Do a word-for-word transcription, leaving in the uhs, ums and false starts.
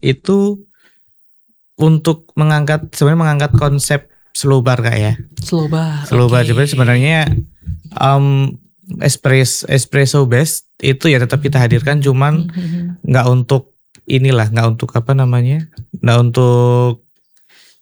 itu untuk mengangkat sebenarnya mengangkat konsep slow bar Kak ya. Slow bar. Slow bar okay. sebenarnya um, espresso espresso best itu ya tetap kita hadirkan, cuman nggak mm-hmm. untuk inilah, nggak untuk apa namanya, nggak untuk